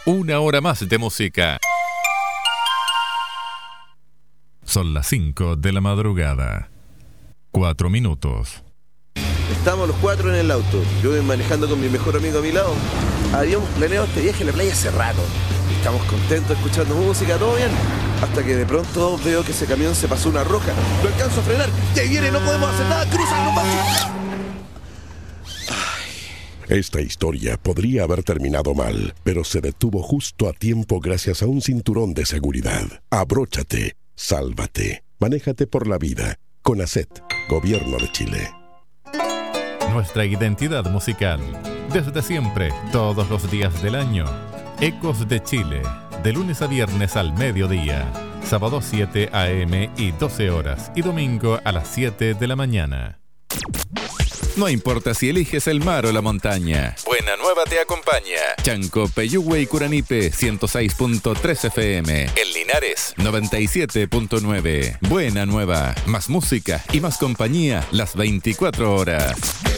Una hora más de música. Son las 5 de la madrugada. 4 minutos. Estamos los 4 en el auto. Yo voy manejando con mi mejor amigo a mi lado. Habíamos planeado este viaje a la playa hace rato. Estamos contentos escuchando música, todo bien. Hasta que de pronto veo que ese camión se pasó una roja. Lo alcanzo a frenar. ¡Ya viene! ¡No podemos hacer nada! ¡Cruzan, macho! Esta historia podría haber terminado mal, pero se detuvo justo a tiempo gracias a un cinturón de seguridad. Abróchate, sálvate, manéjate por la vida. CONACET, Gobierno de Chile. Nuestra identidad musical, desde siempre, todos los días del año. Ecos de Chile, de lunes a viernes al mediodía, sábado 7 a.m. y 12 horas, y domingo a las 7 de la mañana. No importa si eliges el mar o la montaña, Buena Nueva te acompaña. Chanco, Peyúgue y Curanipe, 106.3 FM. En Linares, 97.9. Buena Nueva, más música y más compañía las 24 horas.